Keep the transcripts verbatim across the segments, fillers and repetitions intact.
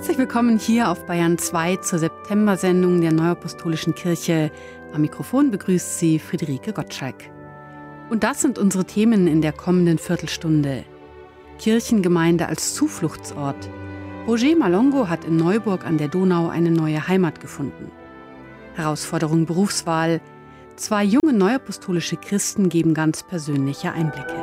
Herzlich willkommen hier auf Bayern zwei zur September-Sendung der Neuapostolischen Kirche. Am Mikrofon begrüßt Sie Friederike Gottschalk. Und das sind unsere Themen in der kommenden Viertelstunde. Kirchengemeinde als Zufluchtsort. Roger Malongo hat in Neuburg an der Donau eine neue Heimat gefunden. Herausforderung Berufswahl. Zwei junge neuapostolische Christen geben ganz persönliche Einblicke.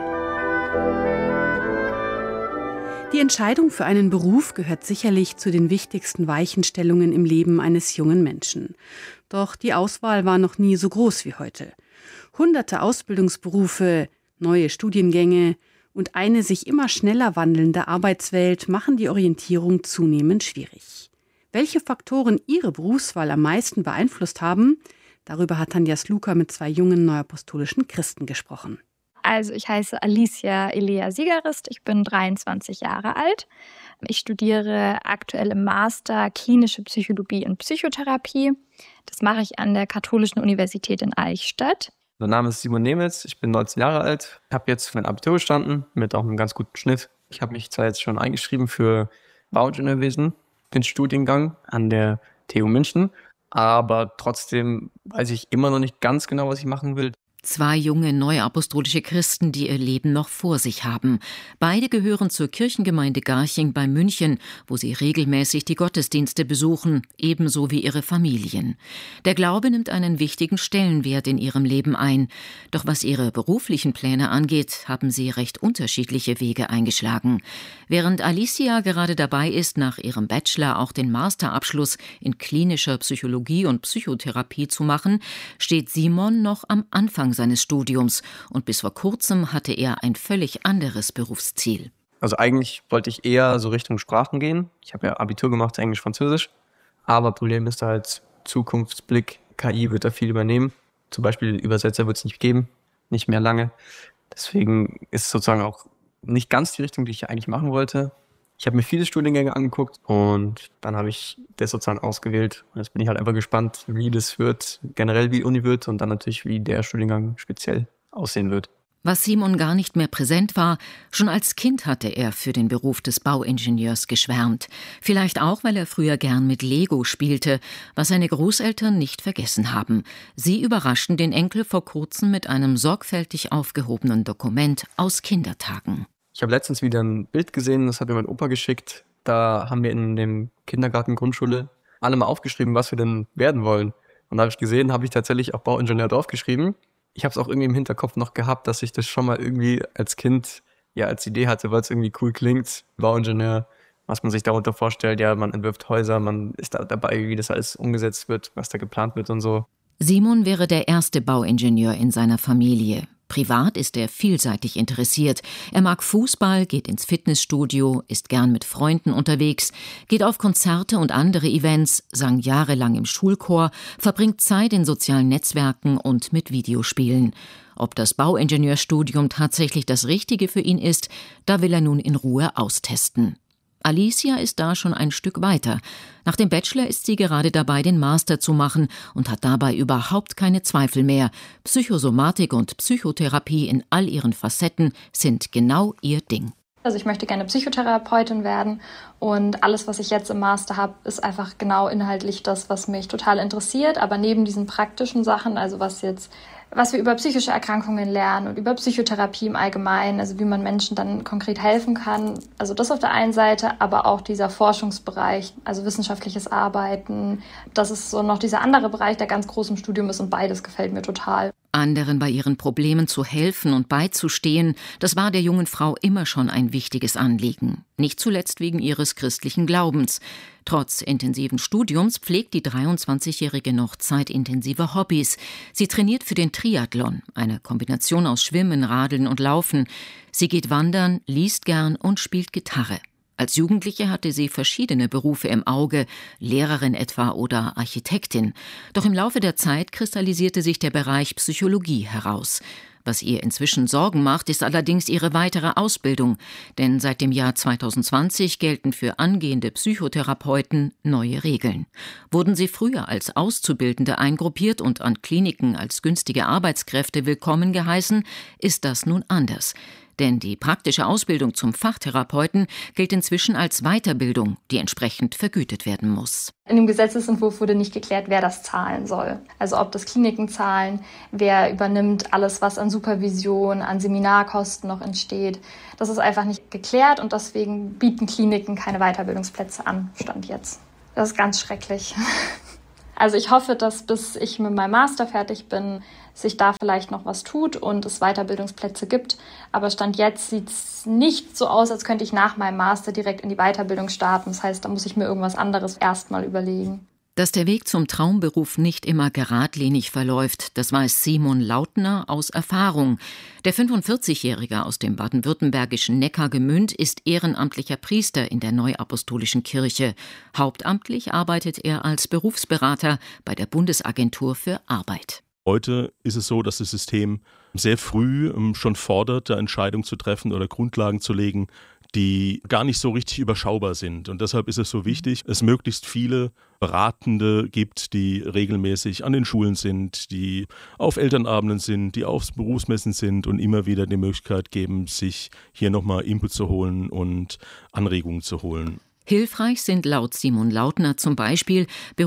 Die Entscheidung für einen Beruf gehört sicherlich zu den wichtigsten Weichenstellungen im Leben eines jungen Menschen. Doch die Auswahl war noch nie so groß wie heute. Hunderte Ausbildungsberufe, neue Studiengänge und eine sich immer schneller wandelnde Arbeitswelt machen die Orientierung zunehmend schwierig. Welche Faktoren Ihre Berufswahl am meisten beeinflusst haben, darüber hat Tanja Sluka mit zwei jungen neuapostolischen Christen gesprochen. Also ich heiße Alicia Elea Siegerist, ich bin dreiundzwanzig Jahre alt. Ich studiere aktuell im Master Klinische Psychologie und Psychotherapie. Das mache ich an der Katholischen Universität in Eichstätt. Mein Name ist Simon Nemitz, ich bin neunzehn Jahre alt, habe jetzt mein Abitur bestanden mit auch einem ganz guten Schnitt. Ich habe mich zwar jetzt schon eingeschrieben für Bauingenieurwesen, den Studiengang an der T U München, aber trotzdem weiß ich immer noch nicht ganz genau, was ich machen will. Zwei junge neuapostolische Christen, die ihr Leben noch vor sich haben. Beide gehören zur Kirchengemeinde Garching bei München, wo sie regelmäßig die Gottesdienste besuchen, ebenso wie ihre Familien. Der Glaube nimmt einen wichtigen Stellenwert in ihrem Leben ein. Doch was ihre beruflichen Pläne angeht, haben sie recht unterschiedliche Wege eingeschlagen. Während Alicia gerade dabei ist, nach ihrem Bachelor auch den Masterabschluss in klinischer Psychologie und Psychotherapie zu machen, steht Simon noch am Anfang seines Studiums und bis vor kurzem hatte er ein völlig anderes Berufsziel. Also eigentlich wollte ich eher so Richtung Sprachen gehen. Ich habe ja Abitur gemacht, Englisch, Französisch. Aber Problem ist halt Zukunftsblick, K I wird da viel übernehmen. Zum Beispiel Übersetzer wird es nicht geben, nicht mehr lange. Deswegen ist es sozusagen auch nicht ganz die Richtung, die ich eigentlich machen wollte. Ich habe mir viele Studiengänge angeguckt und dann habe ich das sozusagen ausgewählt. Und jetzt bin ich halt einfach gespannt, wie das wird, generell wie Uni wird und dann natürlich, wie der Studiengang speziell aussehen wird. Was Simon gar nicht mehr präsent war, schon als Kind hatte er für den Beruf des Bauingenieurs geschwärmt. Vielleicht auch, weil er früher gern mit Lego spielte, was seine Großeltern nicht vergessen haben. Sie überraschten den Enkel vor kurzem mit einem sorgfältig aufgehobenen Dokument aus Kindertagen. Ich habe letztens wieder ein Bild gesehen, das hat mir mein Opa geschickt. Da haben wir in dem Kindergarten, Grundschule alle mal aufgeschrieben, was wir denn werden wollen. Und da habe ich gesehen, habe ich tatsächlich auch Bauingenieur draufgeschrieben. Ich habe es auch irgendwie im Hinterkopf noch gehabt, dass ich das schon mal irgendwie als Kind ja als Idee hatte, weil es irgendwie cool klingt. Bauingenieur, was man sich darunter vorstellt, ja, man entwirft Häuser, man ist da dabei, wie das alles umgesetzt wird, was da geplant wird und so. Simon wäre der erste Bauingenieur in seiner Familie. Privat ist er vielseitig interessiert. Er mag Fußball, geht ins Fitnessstudio, ist gern mit Freunden unterwegs, geht auf Konzerte und andere Events, sang jahrelang im Schulchor, verbringt Zeit in sozialen Netzwerken und mit Videospielen. Ob das Bauingenieurstudium tatsächlich das Richtige für ihn ist, da will er nun in Ruhe austesten. Alicia ist da schon ein Stück weiter. Nach dem Bachelor ist sie gerade dabei, den Master zu machen und hat dabei überhaupt keine Zweifel mehr. Psychosomatik und Psychotherapie in all ihren Facetten sind genau ihr Ding. Also ich möchte gerne Psychotherapeutin werden und alles, was ich jetzt im Master habe, ist einfach genau inhaltlich das, was mich total interessiert. Aber neben diesen praktischen Sachen, also was jetzt was wir über psychische Erkrankungen lernen und über Psychotherapie im Allgemeinen, also wie man Menschen dann konkret helfen kann. Also das auf der einen Seite, aber auch dieser Forschungsbereich, also wissenschaftliches Arbeiten. Das ist so noch dieser andere Bereich, der ganz groß im Studium ist und beides gefällt mir total. Anderen bei ihren Problemen zu helfen und beizustehen, das war der jungen Frau immer schon ein wichtiges Anliegen. Nicht zuletzt wegen ihres christlichen Glaubens. Trotz intensiven Studiums pflegt die dreiundzwanzigjährige noch zeitintensive Hobbys. Sie trainiert für den Triathlon, eine Kombination aus Schwimmen, Radeln und Laufen. Sie geht wandern, liest gern und spielt Gitarre. Als Jugendliche hatte sie verschiedene Berufe im Auge, Lehrerin etwa oder Architektin. Doch im Laufe der Zeit kristallisierte sich der Bereich Psychologie heraus. Was ihr inzwischen Sorgen macht, ist allerdings ihre weitere Ausbildung. Denn seit dem Jahr zweitausendzwanzig gelten für angehende Psychotherapeuten neue Regeln. Wurden sie früher als Auszubildende eingruppiert und an Kliniken als günstige Arbeitskräfte willkommen geheißen, ist das nun anders. Denn die praktische Ausbildung zum Fachtherapeuten gilt inzwischen als Weiterbildung, die entsprechend vergütet werden muss. In dem Gesetzesentwurf wurde nicht geklärt, wer das zahlen soll. Also ob das Kliniken zahlen, wer übernimmt alles, was an Supervision, an Seminarkosten noch entsteht. Das ist einfach nicht geklärt und deswegen bieten Kliniken keine Weiterbildungsplätze an, Stand jetzt. Das ist ganz schrecklich. Also ich hoffe, dass bis ich mit meinem Master fertig bin, sich da vielleicht noch was tut und es Weiterbildungsplätze gibt. Aber Stand jetzt sieht es nicht so aus, als könnte ich nach meinem Master direkt in die Weiterbildung starten. Das heißt, da muss ich mir irgendwas anderes erstmal überlegen. Dass der Weg zum Traumberuf nicht immer geradlinig verläuft, das weiß Simon Lautner aus Erfahrung. Der fünfundvierzigjährige aus dem baden-württembergischen Neckargemünd ist ehrenamtlicher Priester in der Neuapostolischen Kirche. Hauptamtlich arbeitet er als Berufsberater bei der Bundesagentur für Arbeit. Heute ist es so, dass das System sehr früh schon fordert, da Entscheidungen zu treffen oder Grundlagen zu legen, die gar nicht so richtig überschaubar sind. Und deshalb ist es so wichtig, es möglichst viele Beratende gibt, die regelmäßig an den Schulen sind, die auf Elternabenden sind, die auf Berufsmessen sind und immer wieder die Möglichkeit geben, sich hier nochmal Input zu holen und Anregungen zu holen. Hilfreich sind laut Simon Lautner zum Beispiel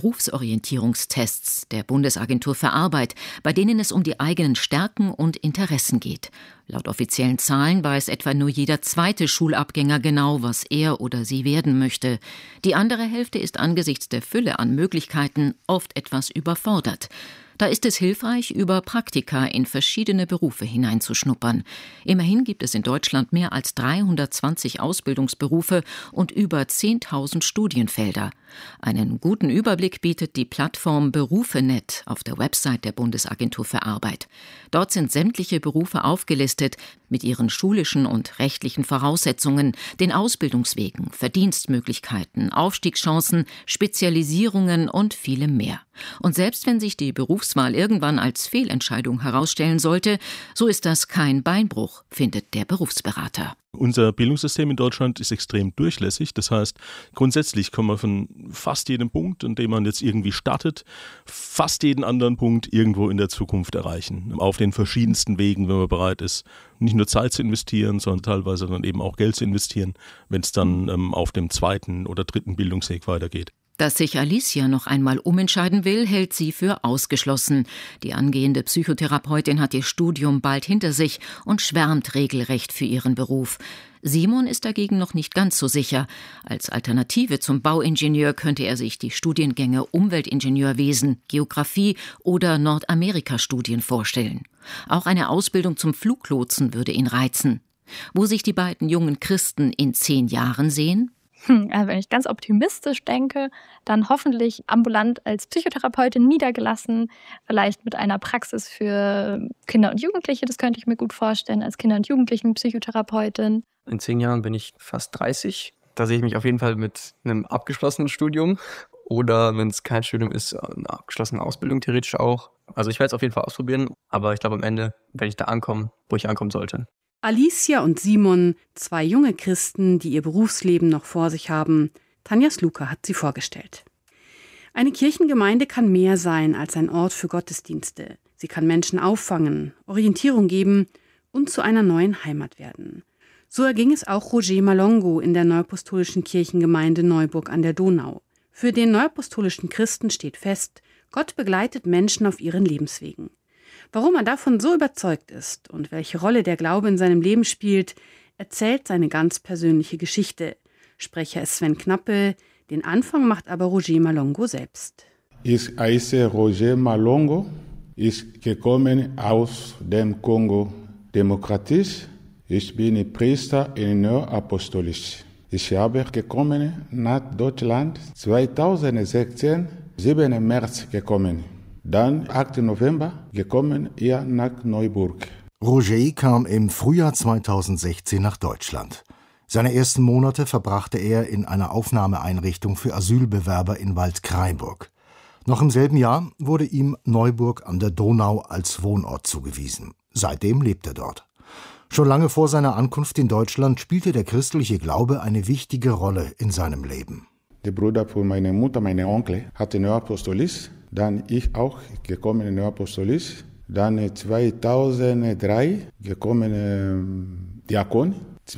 Berufsorientierungstests der Bundesagentur für Arbeit, bei denen es um die eigenen Stärken und Interessen geht. Laut offiziellen Zahlen weiß etwa nur jeder zweite Schulabgänger genau, was er oder sie werden möchte. Die andere Hälfte ist angesichts der Fülle an Möglichkeiten oft etwas überfordert. Da ist es hilfreich, über Praktika in verschiedene Berufe hineinzuschnuppern. Immerhin gibt es in Deutschland mehr als dreihundertzwanzig Ausbildungsberufe und über zehntausend Studienfelder. Einen guten Überblick bietet die Plattform Berufenet auf der Website der Bundesagentur für Arbeit. Dort sind sämtliche Berufe aufgelistet mit ihren schulischen und rechtlichen Voraussetzungen, den Ausbildungswegen, Verdienstmöglichkeiten, Aufstiegschancen, Spezialisierungen und vielem mehr. Und selbst wenn sich die Berufswahl irgendwann als Fehlentscheidung herausstellen sollte, so ist das kein Beinbruch, findet der Berufsberater. Unser Bildungssystem in Deutschland ist extrem durchlässig. Das heißt, grundsätzlich kann man von fast jedem Punkt, an dem man jetzt irgendwie startet, fast jeden anderen Punkt irgendwo in der Zukunft erreichen. Auf den verschiedensten Wegen, wenn man bereit ist, nicht nur Zeit zu investieren, sondern teilweise dann eben auch Geld zu investieren, wenn es dann ähm, auf dem zweiten oder dritten Bildungsweg weitergeht. Dass sich Alicia noch einmal umentscheiden will, hält sie für ausgeschlossen. Die angehende Psychotherapeutin hat ihr Studium bald hinter sich und schwärmt regelrecht für ihren Beruf. Simon ist dagegen noch nicht ganz so sicher. Als Alternative zum Bauingenieur könnte er sich die Studiengänge Umweltingenieurwesen, Geografie oder Nordamerika-Studien vorstellen. Auch eine Ausbildung zum Fluglotsen würde ihn reizen. Wo sich die beiden jungen Christen in zehn Jahren sehen? Hm, also wenn ich ganz optimistisch denke, dann hoffentlich ambulant als Psychotherapeutin niedergelassen, vielleicht mit einer Praxis für Kinder und Jugendliche, das könnte ich mir gut vorstellen, als Kinder- und Jugendlichen-Psychotherapeutin. In zehn Jahren bin ich fast dreißig. Da sehe ich mich auf jeden Fall mit einem abgeschlossenen Studium oder, wenn es kein Studium ist, eine abgeschlossene Ausbildung theoretisch auch. Also ich werde es auf jeden Fall ausprobieren, aber ich glaube am Ende werde ich da ankommen, wo ich ankommen sollte. Alicia und Simon, zwei junge Christen, die ihr Berufsleben noch vor sich haben. Tanja Sluka hat sie vorgestellt. Eine Kirchengemeinde kann mehr sein als ein Ort für Gottesdienste. Sie kann Menschen auffangen, Orientierung geben und zu einer neuen Heimat werden. So erging es auch Roger Malongo in der Neuapostolischen Kirchengemeinde Neuburg an der Donau. Für den neuapostolischen Christen steht fest, Gott begleitet Menschen auf ihren Lebenswegen. Warum er davon so überzeugt ist und welche Rolle der Glaube in seinem Leben spielt, erzählt seine ganz persönliche Geschichte. Sprecher ist Sven Knappe, den Anfang macht aber Roger Malongo selbst. Ich heiße Roger Malongo, ich gekommen aus dem Kongo demokratisch. Ich bin Priester in Neuapostolisch. Ich habe gekommen nach Deutschland zweitausendsechzehn, siebten März gekommen. Dann, achten November, gekommen hier nach Neuburg. Roger kam im Frühjahr zweitausendsechzehn nach Deutschland. Seine ersten Monate verbrachte er in einer Aufnahmeeinrichtung für Asylbewerber in Waldkraiburg. Noch im selben Jahr wurde ihm Neuburg an der Donau als Wohnort zugewiesen. Seitdem lebt er dort. Schon lange vor seiner Ankunft in Deutschland spielte der christliche Glaube eine wichtige Rolle in seinem Leben. Der Bruder von meiner Mutter, mein Onkel, hatte Neuapostolisch. Dann ich auch gekommen in Neuapostolisch. Dann zweitausenddrei gekommen Diakon,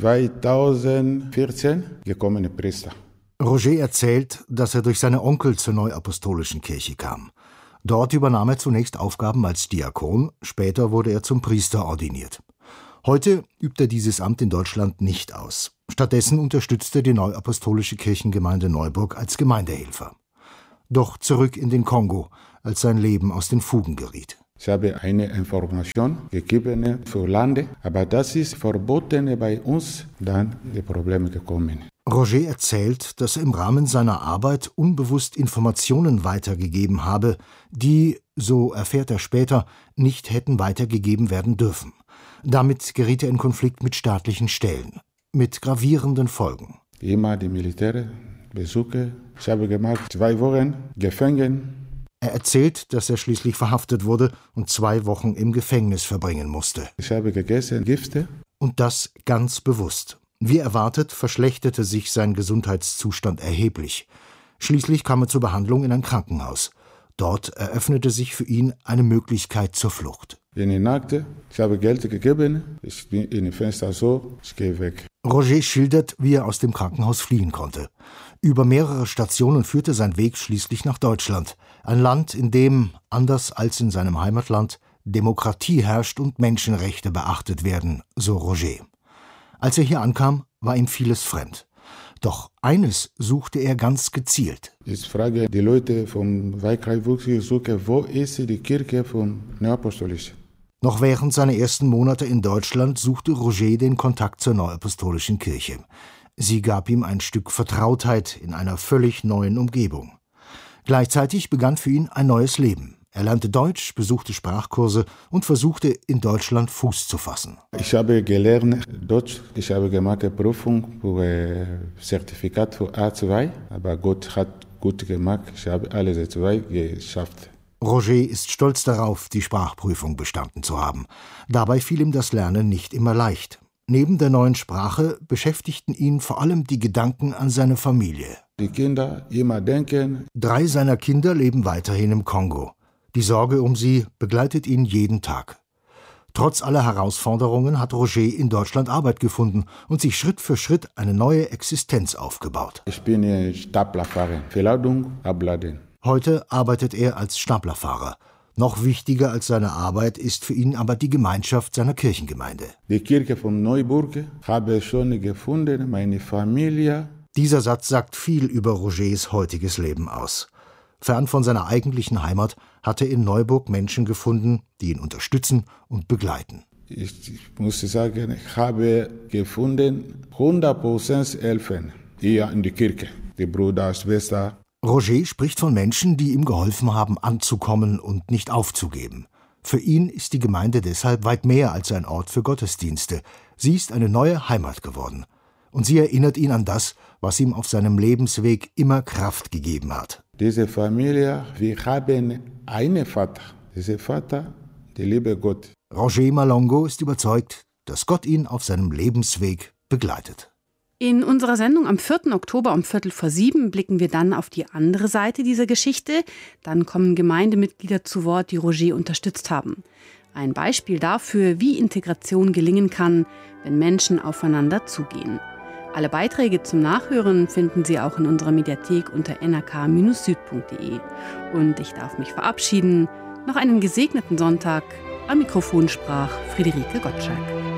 zweitausendvierzehn gekommener Priester. Roger erzählt, dass er durch seine Onkel zur Neuapostolischen Kirche kam. Dort übernahm er zunächst Aufgaben als Diakon, später wurde er zum Priester ordiniert. Heute übt er dieses Amt in Deutschland nicht aus. Stattdessen unterstützt er die Neuapostolische Kirchengemeinde Neuburg als Gemeindehelfer. Doch zurück in den Kongo, als sein Leben aus den Fugen geriet. Ich habe eine Information gegeben für Lande, aber das ist verboten bei uns, dann die Probleme gekommen. Roger erzählt, dass er im Rahmen seiner Arbeit unbewusst Informationen weitergegeben habe, die, so erfährt er später, nicht hätten weitergegeben werden dürfen. Damit geriet er in Konflikt mit staatlichen Stellen, mit gravierenden Folgen. Immer die Militärbesuche. Ich habe gemacht zwei Wochen gefangen. Er erzählt, dass er schließlich verhaftet wurde und zwei Wochen im Gefängnis verbringen musste. Ich habe gegessen Gifte. Und das ganz bewusst. Wie erwartet, verschlechterte sich sein Gesundheitszustand erheblich. Schließlich kam er zur Behandlung in ein Krankenhaus. Dort eröffnete sich für ihn eine Möglichkeit zur Flucht. In der Nacht, ich habe Geld gegeben, ich bin in dem Fenster so, ich gehe weg. Roger schildert, wie er aus dem Krankenhaus fliehen konnte. Über mehrere Stationen führte sein Weg schließlich nach Deutschland. Ein Land, in dem, anders als in seinem Heimatland, Demokratie herrscht und Menschenrechte beachtet werden, so Roger. Als er hier ankam, war ihm vieles fremd. Doch eines suchte er ganz gezielt. Ich frage die Leute vom Wahlkreis, ich suche, wo ist die Kirche vom Neuapostolischen? Noch während seiner ersten Monate in Deutschland suchte Roger den Kontakt zur Neuapostolischen Kirche. Sie gab ihm ein Stück Vertrautheit in einer völlig neuen Umgebung. Gleichzeitig begann für ihn ein neues Leben. Er lernte Deutsch, besuchte Sprachkurse und versuchte, in Deutschland Fuß zu fassen. Ich habe gelernt Deutsch. Ich habe gemacht eine Prüfung für ein Zertifikat für A zwei. Aber Gott hat gut gemacht. Ich habe alle zwei geschafft. Roger ist stolz darauf, die Sprachprüfung bestanden zu haben. Dabei fiel ihm das Lernen nicht immer leicht. Neben der neuen Sprache beschäftigten ihn vor allem die Gedanken an seine Familie. Die Kinder immer denken. Drei seiner Kinder leben weiterhin im Kongo. Die Sorge um sie begleitet ihn jeden Tag. Trotz aller Herausforderungen hat Roger in Deutschland Arbeit gefunden und sich Schritt für Schritt eine neue Existenz aufgebaut. Ich bin Staplerfahrer, Verladung, Abladen. Heute arbeitet er als Staplerfahrer. Noch wichtiger als seine Arbeit ist für ihn aber die Gemeinschaft seiner Kirchengemeinde. Die Kirche von Neuburg habe ich schon gefunden, meine Familie. Dieser Satz sagt viel über Rogers heutiges Leben aus. Fern von seiner eigentlichen Heimat hat er in Neuburg Menschen gefunden, die ihn unterstützen und begleiten. Ich muss sagen, ich habe gefunden, hundert Prozent helfen hier in der Kirche, die Brüder, Schwester. Roger spricht von Menschen, die ihm geholfen haben, anzukommen und nicht aufzugeben. Für ihn ist die Gemeinde deshalb weit mehr als ein Ort für Gottesdienste. Sie ist eine neue Heimat geworden. Und sie erinnert ihn an das, was ihm auf seinem Lebensweg immer Kraft gegeben hat. Diese Familie, wir haben einen Vater. Dieser Vater, der liebe Gott. Roger Malongo ist überzeugt, dass Gott ihn auf seinem Lebensweg begleitet. In unserer Sendung am vierten Oktober um Viertel vor sieben blicken wir dann auf die andere Seite dieser Geschichte. Dann kommen Gemeindemitglieder zu Wort, die Roger unterstützt haben. Ein Beispiel dafür, wie Integration gelingen kann, wenn Menschen aufeinander zugehen. Alle Beiträge zum Nachhören finden Sie auch in unserer Mediathek unter n r k Bindestrich süd punkt d e. Und ich darf mich verabschieden. Noch einen gesegneten Sonntag. Am Mikrofon sprach Friederike Gottschalk.